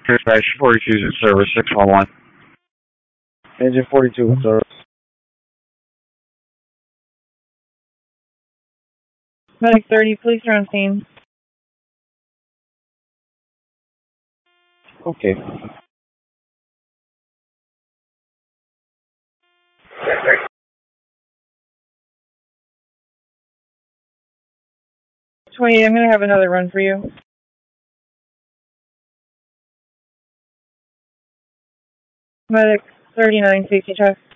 Dispatch 42 is in service, 611. Engine 42 in service. Medic 30, police are on scene. Okay. I'm going to have another run for you. Medic 39, safety check.